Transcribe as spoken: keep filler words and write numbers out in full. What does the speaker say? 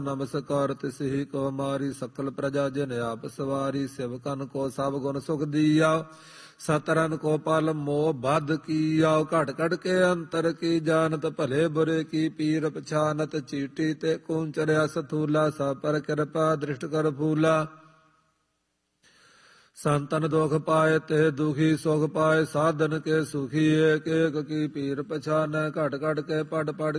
ਨਮਸਕਾਰ ਤਿਸਹੀ ਕੋ ਮਾਰੀ ਸਕਲ ਪ੍ਰਜਾ ਜਨ ਆਪ ਸਵਾਰੀ ਸਿਵਕਨ ਕੋ ਸਭ ਗੁਣ ਸੁਖ ਦੀਆ ਸਤਰਨ ਕੋ ਪਲ ਮੋਹ ਬਧ ਕੀਆ ਘਟ ਘਟ ਕੇ ਅੰਤਰ ਕੀ ਜਾਨਤ ਭਲੇ ਬੁਰੇ ਕੀ ਪੀਰ ਪਛਾਨਤ ਚੀਟੀ ਤੇ ਕੂੰਚਰਿਆ ਸਥੂਲਾ ਸਾ ਪਰ ਕਿਰਪਾ ਦ੍ਰਿਸ਼ਟ ਕਰ ਫੂਲਾ ਸੰਤਨ ਦੁਖ ਪਾਏ ਤੇ ਦੁਖੀ ਸੁਖ ਪਾਏ ਸਾਧਨ ਕੇ ਸੁਖੀ ਏਕ ਏਕ ਕੀ ਪੀਰ ਪਛਾਨੈ ਘਟ ਘਟ ਕੇ ਪੜ ਪੜ